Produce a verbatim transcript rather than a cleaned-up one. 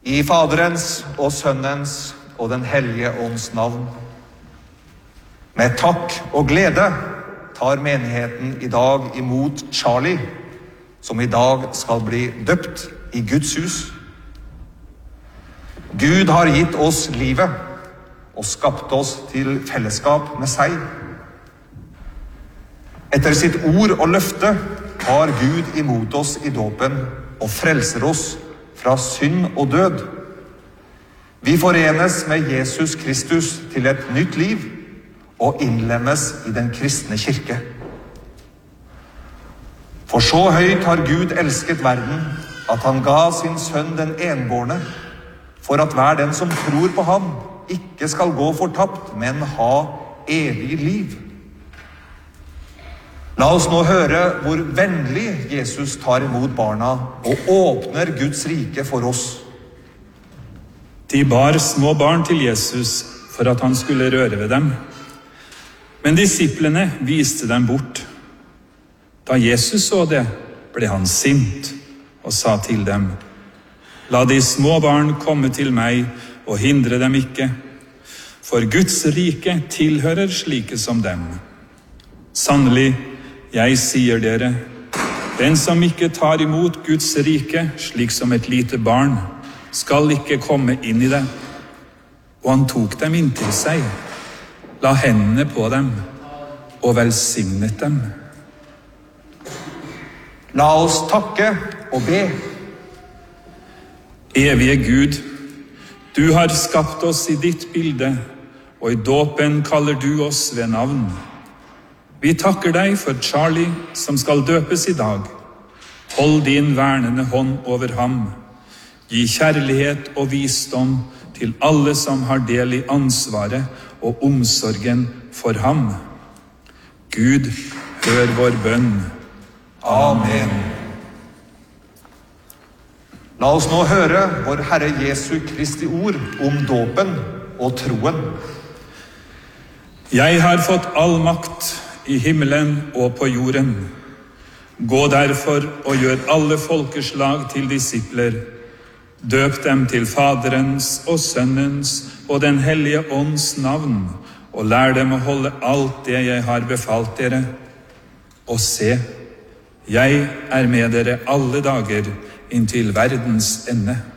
I Faderens og Sønnens og den hellige ånds navn. Med takk og glede tar menigheten i dag imot Charlie, som i dag skal bli døpt i Guds hus. Gud har gitt oss livet og skapt oss til fellesskap med seg. Etter sitt ord og løfte tar Gud imot oss i dåpen og frelser oss fra synd og død. Vi forenes med Jesus Kristus til et nytt liv og innlemmes i den kristne kirke. For så høyt har Gud elsket verden, at han ga sin sønn den enbårne, for at hver den som tror på ham ikke skal gå fortapt, men ha evig liv. La oss nå høre hvor vennlig Jesus tar imot barna og åpner Guds rike for oss. De bar små barn til Jesus for at han skulle røre ved dem. Men disiplene viste dem bort. Da Jesus så det, ble han sint og sa til dem: La de små barn komme til meg og hindre dem ikke, for Guds rike tilhører slike som dem. Sannelig, jeg sier dere, den som ikke tar imot Guds rike slik som et lite barn, skal ikke komme inn i det. Og han tok dem inntil seg, la hendene på dem og velsignet dem. La oss takke og be. Evige Gud, du har skapt oss i ditt bilde, og i dåpen kaller du oss ved navn. Vi takker deg for Charlie, som skal døpes i dag. Hold din vernende hånd over ham. Gi kjærlighet og visdom til alle som har del i ansvaret og omsorgen for ham. Gud, hør vår bønn. Amen. La oss nå høre vår Herre Jesu Kristi ord om dåpen og troen. Jeg har fått all makt i himmelen og på jorden. Gå derfor og gjør alle folkeslag til disipler. Døp dem til Faderens og Sønnens og den hellige ånds navn, og lær dem å holde alt det jeg har befalt dere. Og se, jeg er med dere alle dager inntil verdens ende.